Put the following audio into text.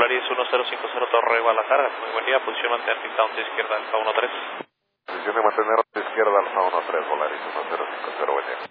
Polaris 1050 Torre Guadalajara, muy buen día, posición mantener pintado a izquierda, Alfa 13. Posición de mantener a izquierda, Alfa 13, Polaris 1050, buen día.